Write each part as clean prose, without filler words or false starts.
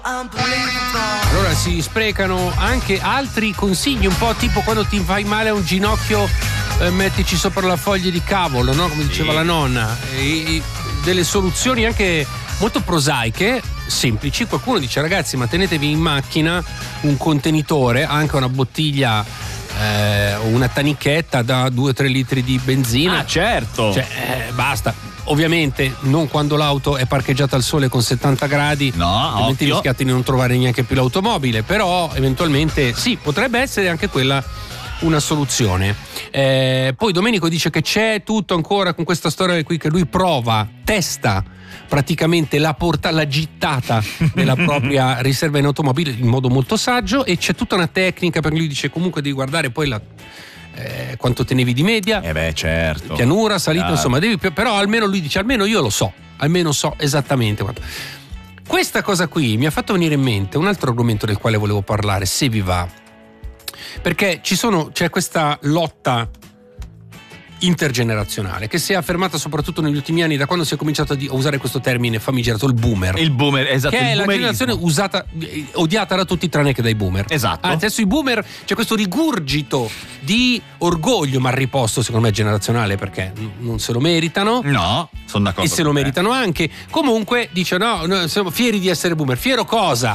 Allora si sprecano anche altri consigli, un po' tipo quando ti fai male a un ginocchio, mettici sopra la foglia di cavolo, no? Come diceva la nonna. Delle soluzioni anche molto prosaiche, semplici. Qualcuno dice: ragazzi, ma tenetevi in macchina un contenitore, anche una bottiglia o una tanichetta da 2-3 litri di benzina. Ah, certo. Cioè, basta. Ovviamente non quando l'auto è parcheggiata al sole con 70 gradi, no, altrimenti rischiate di non trovare neanche più l'automobile, però eventualmente sì, potrebbe essere anche quella una soluzione. Poi Domenico dice che c'è tutto ancora con questa storia qui, che lui testa praticamente la gittata della propria riserva in automobile in modo molto saggio, e c'è tutta una tecnica, perché lui dice comunque devi guardare poi quanto tenevi di media, certo, pianura, salita, insomma però almeno lui dice, almeno io lo so, almeno so esattamente quanto. Questa cosa qui mi ha fatto venire in mente un altro argomento del quale volevo parlare, se vi va, perché c'è questa lotta intergenerazionale che si è affermata soprattutto negli ultimi anni, da quando si è cominciato a usare questo termine famigerato, il boomer, esatto, che è la generazione odiata da tutti tranne che dai boomer. Esatto. Adesso i boomer, c'è questo rigurgito di orgoglio mal riposto, secondo me generazionale, perché non se lo meritano. No, sono d'accordo. E se lo meritano anche. Comunque dice no, siamo fieri di essere boomer. Fiero cosa?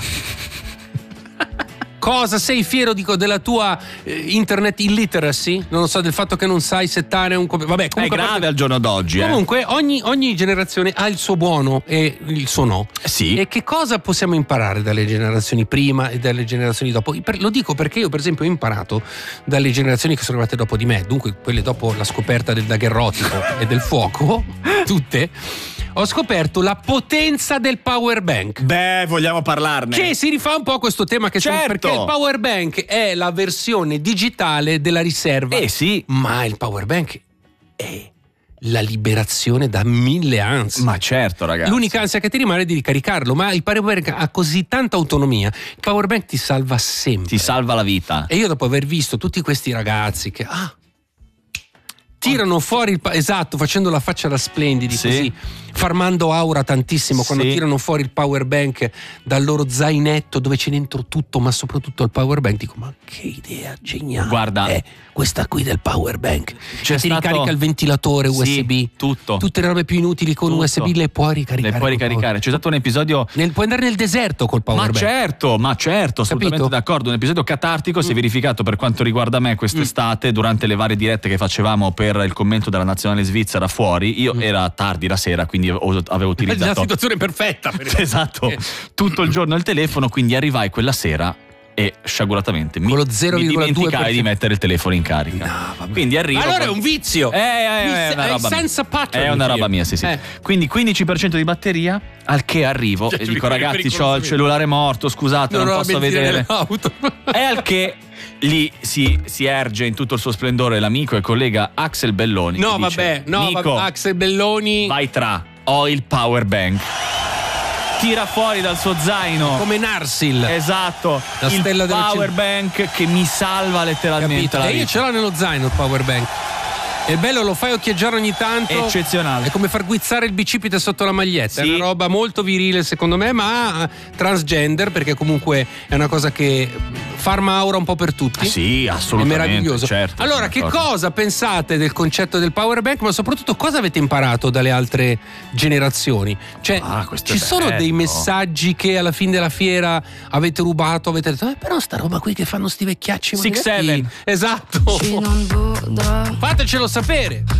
Cosa sei fiero della tua internet illiteracy? Non lo so, del fatto che non sai settare un vabbè, comunque è grave al giorno d'oggi. Comunque ogni generazione ha il suo buono e il suo no. Sì. E che cosa possiamo imparare dalle generazioni prima e dalle generazioni dopo? Lo dico perché io per esempio ho imparato dalle generazioni che sono arrivate dopo di me, dunque quelle dopo la scoperta del daguerrotipo e del fuoco, tutte. Ho scoperto la potenza del power bank. Beh, vogliamo parlarne. Che si rifà un po' a questo tema che certo. Perché il power bank è la versione digitale della riserva. Sì. Ma il power bank è la liberazione da 1000 ansie. Ma certo, ragazzi. L'unica ansia che ti rimane è di ricaricarlo, ma il power bank ha così tanta autonomia. Il power bank ti salva sempre. Ti salva la vita. E io dopo aver visto tutti questi ragazzi che tirano fuori esatto, facendo la faccia da splendidi, sì, così, farmando aura tantissimo, quando tirano fuori il power bank dal loro zainetto dove c'è dentro tutto, ma soprattutto il power bank, dico, ma che idea geniale. Guarda, questa qui del power bank, che ti ricarica il ventilatore USB, tutto, tutte le robe più inutili con USB le puoi ricaricare. C'è stato un episodio puoi andare nel deserto col power bank. Ma certo, assolutamente d'accordo. Un episodio catartico si è verificato per quanto riguarda me quest'estate, durante le varie dirette che facevamo per il commento della nazionale svizzera fuori. Io era tardi la sera, quindi avevo utilizzato la situazione perfetta esatto, tutto il giorno al telefono, quindi arrivai quella sera e sciaguratamente mi dimenticai di mettere il telefono in carica. Quindi arrivo. Allora è un vizio. È una roba senza pattern. È una roba mia, sì. Quindi 15% di batteria, al che arrivo e dico, ragazzi, c'ho il cellulare morto, scusate, non posso vedere. E al che lì si erge in tutto il suo splendore l'amico e collega Axel Belloni. Nico, Axel Belloni, vai ho il power bank. Tira fuori dal suo zaino come Narsil, esatto, la il stella power bank che mi salva letteralmente la vita. E io ce l'ho nello zaino il power bank. È bello, lo fai occhieggiare ogni tanto. Eccezionale. È come far guizzare il bicipite sotto la maglietta. È una roba molto virile secondo me, ma transgender, perché comunque è una cosa che farma aura un po' per tutti. Sì, assolutamente. È meraviglioso. Certo, allora, che cosa pensate del concetto del power bank, ma soprattutto cosa avete imparato dalle altre generazioni? Cioè, ci sono dei messaggi che alla fine della fiera avete rubato, avete detto, però sta roba qui che fanno sti vecchiacci 6-7. Esatto. Fatecelo sapere.